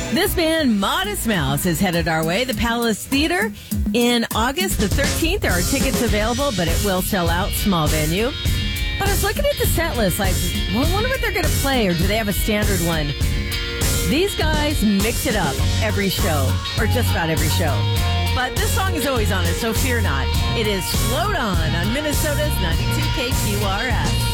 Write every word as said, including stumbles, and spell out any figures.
This band, Modest Mouse, is headed our way. The Palace Theater in August the thirteenth. There are tickets available, but it will sell out. Small venue. But I was looking at the set list, like, well, I wonder what they're going to play, or do they have a standard one? These guys mix it up every show, or just about every show. But this song is always on it, so fear not. It is Float On on Minnesota's ninety-two K Q R S.